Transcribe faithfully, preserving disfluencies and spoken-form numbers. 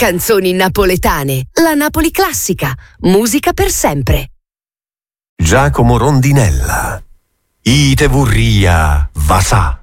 Canzoni napoletane, la Napoli classica, musica per sempre. Giacomo Rondinella, Ite Vurria Vasà.